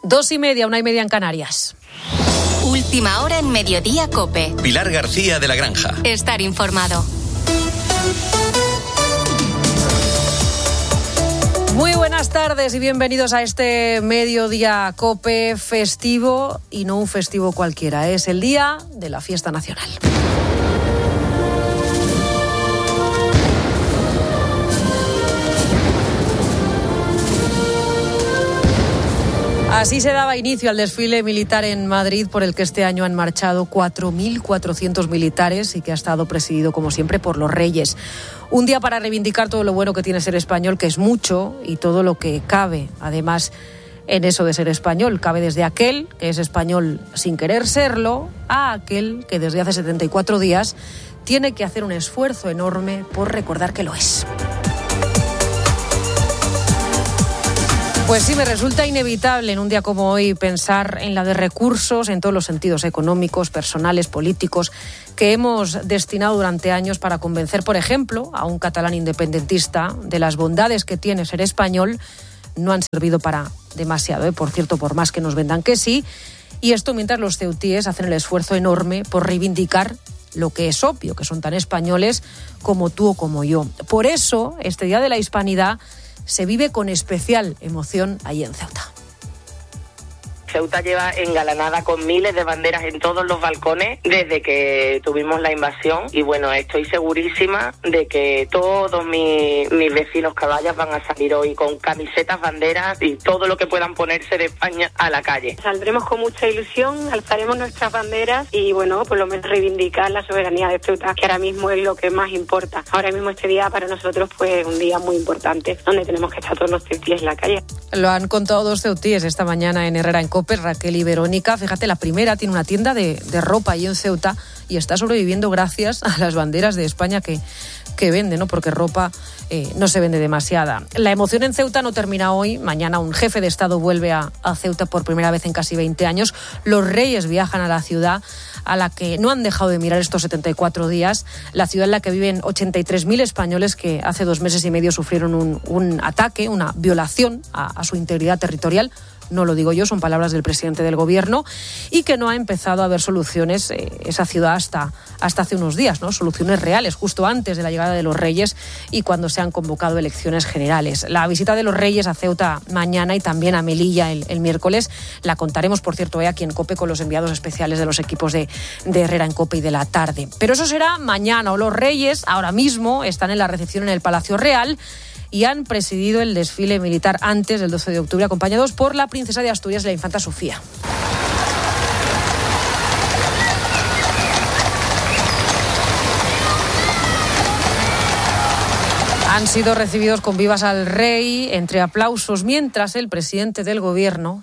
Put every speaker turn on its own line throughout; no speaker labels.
2:30, 1:30 en Canarias.
Última hora en Mediodía COPE.
Pilar García de la Granja.
Estar informado.
Muy buenas tardes y bienvenidos a este Mediodía COPE festivo, y no un festivo cualquiera, es el día de la fiesta nacional. Así se daba inicio al desfile militar en Madrid, por el que este año han marchado 4.400 militares y que ha estado presidido, como siempre, por los Reyes. Un día para reivindicar todo lo bueno que tiene ser español, que es mucho, y todo lo que cabe, además, en eso de ser español. Cabe desde aquel que es español sin querer serlo, a aquel que desde hace 74 días tiene que hacer un esfuerzo enorme por recordar que lo es. Pues sí, me resulta inevitable en un día como hoy pensar en la de recursos en todos los sentidos, económicos, personales, políticos, que hemos destinado durante años para convencer, por ejemplo, a un catalán independentista de las bondades que tiene ser español. No han servido para demasiado, por cierto, por más que nos vendan que sí. Y esto mientras los ceutíes hacen el esfuerzo enorme por reivindicar lo que es obvio, que son tan españoles como tú o como yo. Por eso, este Día de la Hispanidad se vive con especial emoción allí en Ceuta.
Ceuta lleva engalanada con miles de banderas en todos los balcones desde que tuvimos la invasión, y bueno, estoy segurísima de que todos mis vecinos caballas van a salir hoy con camisetas, banderas y todo lo que puedan ponerse de España a la calle.
Saldremos con mucha ilusión, alzaremos nuestras banderas y bueno, por lo menos reivindicar la soberanía de Ceuta, que ahora mismo es lo que más importa. Ahora mismo este día para nosotros pues un día muy importante, donde tenemos que estar todos los ceutíes en la calle.
Lo han contado dos ceutíes esta mañana en Herrera en COPE, Raquel y Verónica. Fíjate, la primera tiene una tienda de ropa allí en Ceuta y está sobreviviendo gracias a las banderas de España que vende, ¿no? Porque ropa no se vende demasiada. La emoción en Ceuta no termina hoy. Mañana un jefe de Estado vuelve a Ceuta por primera vez en casi 20 años. Los Reyes viajan a la ciudad a la que no han dejado de mirar estos 74 días, la ciudad en la que viven 83.000 españoles que hace 2 meses y medio sufrieron un ataque, una violación a su integridad territorial. No lo digo yo, son palabras del presidente del gobierno, y que no ha empezado a haber soluciones esa ciudad hasta hace unos días, ¿no? Soluciones reales, justo antes de la llegada de los Reyes y cuando se han convocado elecciones generales. La visita de los Reyes a Ceuta mañana y también a Melilla el miércoles la contaremos, por cierto, aquí en COPE con los enviados especiales de los equipos de Herrera en COPE y de la tarde. Pero eso será mañana. O los Reyes ahora mismo están en la recepción en el Palacio Real y han presidido el desfile militar antes del 12 de octubre, acompañados por la princesa de Asturias, la infanta Sofía. Han sido recibidos con vivas al rey, entre aplausos, mientras el presidente del gobierno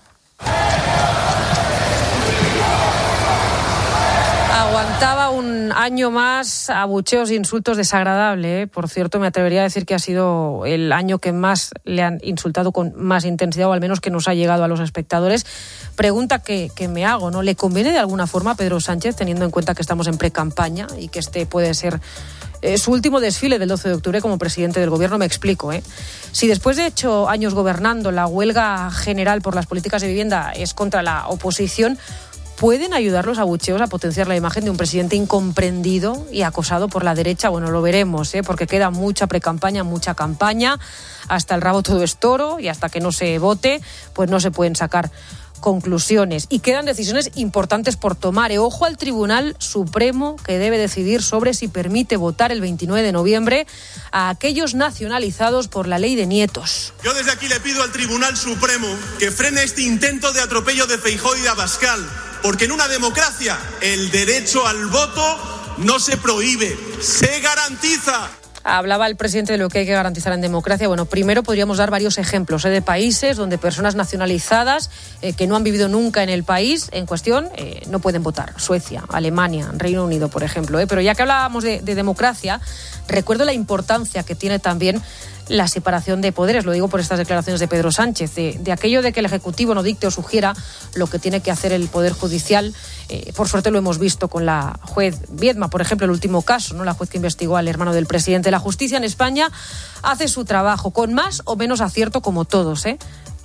aguantaba un año más abucheos e insultos desagradables. Por cierto, me atrevería a decir que ha sido el año que más le han insultado con más intensidad, o al menos que nos ha llegado a los espectadores. Pregunta que me hago, ¿no? ¿Le conviene de alguna forma a Pedro Sánchez, teniendo en cuenta que estamos en precampaña y que este puede ser su último desfile del 12 de octubre como presidente del gobierno? Me explico, Si después de 8 años gobernando, la huelga general por las políticas de vivienda es contra la oposición, ¿pueden ayudar los abucheos a potenciar la imagen de un presidente incomprendido y acosado por la derecha? Bueno, lo veremos, porque queda mucha precampaña, mucha campaña. Hasta el rabo todo es toro, y hasta que no se vote, pues no se pueden sacar conclusiones. Y quedan decisiones importantes por tomar. Ojo al Tribunal Supremo, que debe decidir sobre si permite votar el 29 de noviembre a aquellos nacionalizados por la ley de nietos.
Yo desde aquí le pido al Tribunal Supremo que frene este intento de atropello de Feijóo y de Abascal, porque en una democracia el derecho al voto no se prohíbe, se garantiza.
Hablaba el presidente de lo que hay que garantizar en democracia. Bueno, primero podríamos dar varios ejemplos de países donde personas nacionalizadas que no han vivido nunca en el país en cuestión no pueden votar. Suecia, Alemania, Reino Unido, por ejemplo. Pero ya que hablábamos de democracia, recuerdo la importancia que tiene también la separación de poderes. Lo digo por estas declaraciones de Pedro Sánchez, de aquello de que el Ejecutivo no dicte o sugiera lo que tiene que hacer el Poder Judicial. Por suerte lo hemos visto con la juez Viedma, por ejemplo, el último caso, ¿no? La juez que investigó al hermano del presidente. La justicia en España hace su trabajo, con más o menos acierto como todos,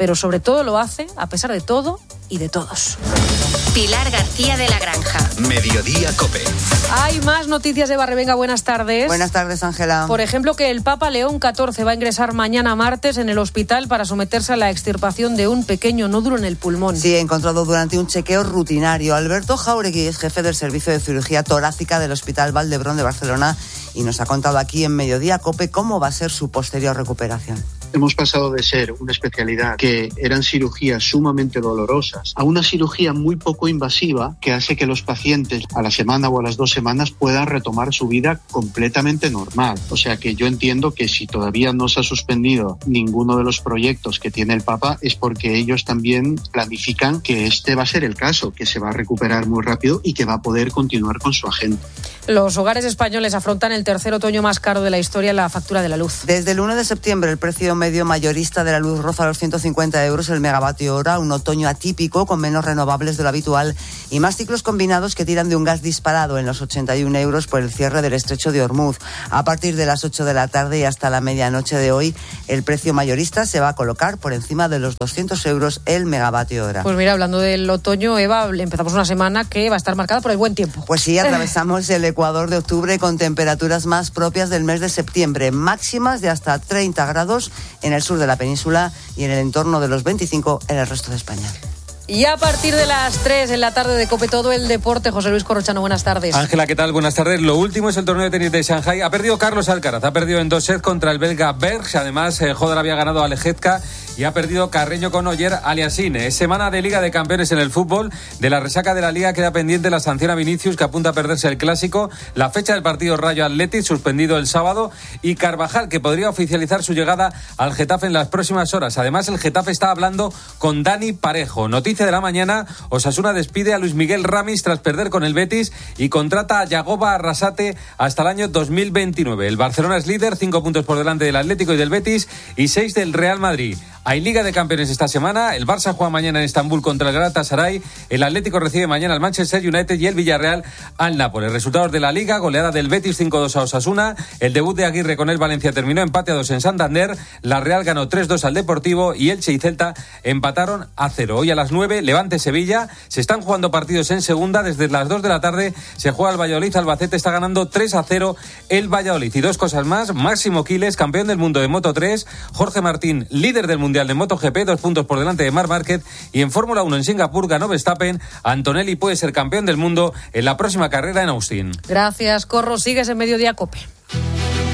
pero sobre todo lo hace a pesar de todo y de todos.
Pilar García de la Granja.
Mediodía COPE.
Hay más noticias de Barrevenga. Buenas tardes.
Buenas tardes, Ángela.
Por ejemplo, que el Papa León XIV va a ingresar mañana martes en el hospital para someterse a la extirpación de un pequeño nódulo en el pulmón.
Sí, encontrado durante un chequeo rutinario. Alberto Jauregui es jefe del Servicio de Cirugía Torácica del Hospital Vall d'Hebron de Barcelona y nos ha contado aquí en Mediodía COPE cómo va a ser su posterior recuperación.
Hemos pasado de ser una especialidad que eran cirugías sumamente dolorosas a una cirugía muy poco invasiva que hace que los pacientes a la semana o a las 2 semanas puedan retomar su vida completamente normal. O sea que yo entiendo que si todavía no se ha suspendido ninguno de los proyectos que tiene el Papa es porque ellos también planifican que este va a ser el caso, que se va a recuperar muy rápido y que va a poder continuar con su agenda.
Los hogares españoles afrontan el tercer otoño más caro de la historia en la factura de la luz.
Desde el 1 de septiembre el precio medio mayorista de la luz roza los 150 euros el megavatio hora, un otoño atípico con menos renovables de lo habitual y más ciclos combinados que tiran de un gas disparado en los 81 euros por el cierre del estrecho de Hormuz. A partir de las 8 de la tarde y hasta la medianoche de hoy, el precio mayorista se va a colocar por encima de los 200 euros el megavatio hora.
Pues mira, hablando del otoño, Eva, empezamos una semana que va a estar marcada por el buen tiempo.
Pues sí, atravesamos el Ecuador de octubre con temperaturas más propias del mes de septiembre, máximas de hasta 30 grados en el sur de la península y en el entorno de los 25 en el resto de España.
Y a partir de las 3 en la tarde de COPE todo el deporte. José Luis Corrochano, buenas tardes.
Ángela, ¿qué tal? Buenas tardes. Lo último es el torneo de tenis de Shanghái. Ha perdido Carlos Alcaraz, ha perdido en 2 sets contra el belga Bergs. Además, Joder había ganado a Alejetka y ha perdido Carreño con Oyer Aliassime. Es semana de Liga de Campeones en el fútbol. De la resaca de la Liga queda pendiente la sanción a Vinicius, que apunta a perderse el Clásico, la fecha del partido Rayo Athletic, suspendido el sábado, y Carvajal, que podría oficializar su llegada al Getafe en las próximas horas. Además, el Getafe está hablando con Dani Parejo. Noticia de la mañana: Osasuna despide a Luis Miguel Ramis tras perder con el Betis y contrata a Yagoba Arrasate hasta el año 2029. El Barcelona es líder, 5 puntos por delante del Atlético y del Betis y 6 del Real Madrid. Hay Liga de Campeones esta semana. El Barça juega mañana en Estambul contra el Galatasaray. El Atlético recibe mañana al Manchester United y el Villarreal al Nápoles. Resultados de la Liga: goleada del Betis 5-2 a Osasuna. El debut de Aguirre con el Valencia terminó empate a 2 en Santander. La Real ganó 3-2 al Deportivo y Elche y Celta empataron a 0. Hoy a las 9, Levante-Sevilla. Se están jugando partidos en segunda. Desde las 2 de la tarde se juega el Valladolid. Albacete está ganando 3-0 el Valladolid. Y 2 cosas más: Máximo Quiles, campeón del mundo de Moto 3. Jorge Martín, líder del Mundial de MotoGP, 2 puntos por delante de Marc Márquez. Y en Fórmula 1 en Singapur ganó Verstappen. Antonelli puede ser campeón del mundo en la próxima carrera en Austin.
Gracias, Corro. Sigues en Mediodía COPE.